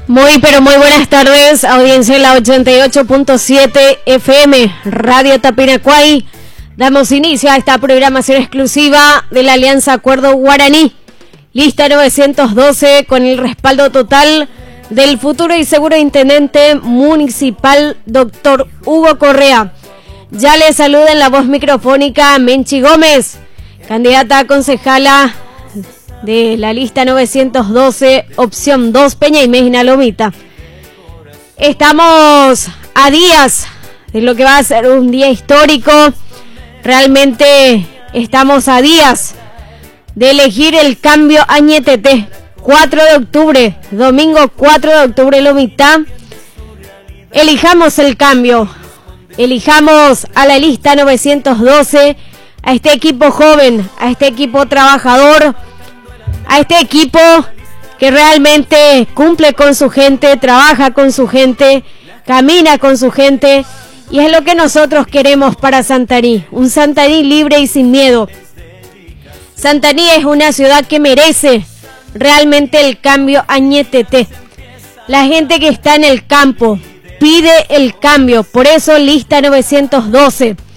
Muy, pero muy buenas tardes, audiencia en la 88.7 FM, Radio Tapiracuay. Damos inicio a esta programación exclusiva de la Alianza Acuerdo Guaraní. Lista 912 con el respaldo total del futuro y seguro intendente municipal, doctor Hugo Correa. Ya le saluda en la voz microfónica Menchi Gómez, candidata a concejala de la lista 912, opción 2, Peña y Mejina Lomita. Estamos a días de lo que va a ser un día histórico. Realmente estamos a días de elegir el cambio a Ñeteté. 4 de octubre, domingo 4 de octubre, Lomita. Elijamos el cambio. Elijamos a la lista 912, a este equipo joven, a este equipo trabajador, a este equipo que realmente cumple con su gente, trabaja con su gente, camina con su gente, y es lo que nosotros queremos para Santaní, un Santaní libre y sin miedo. Santaní es una ciudad que merece realmente el cambio a Ñeteté. La gente que está en el campo pide el cambio, por eso lista 912.